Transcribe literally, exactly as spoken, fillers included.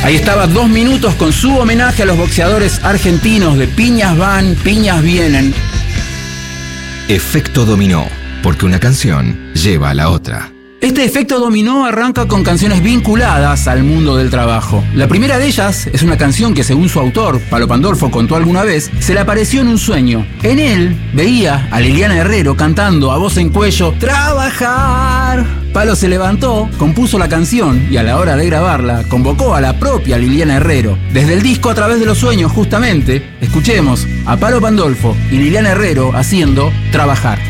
Ahí estaba Dos Minutos con su homenaje a los boxeadores argentinos de Piñas Van, Piñas Vienen. Efecto dominó, porque una canción lleva a la otra. Este efecto dominó arranca con canciones vinculadas al mundo del trabajo. La primera de ellas es una canción que, según su autor, Palo Pandolfo, contó alguna vez, se le apareció en un sueño. En él veía a Liliana Herrero cantando a voz en cuello ¡Trabajar! Palo se levantó, compuso la canción y a la hora de grabarla convocó a la propia Liliana Herrero. Desde el disco A Través de los Sueños, justamente, escuchemos a Palo Pandolfo y Liliana Herrero haciendo Trabajar.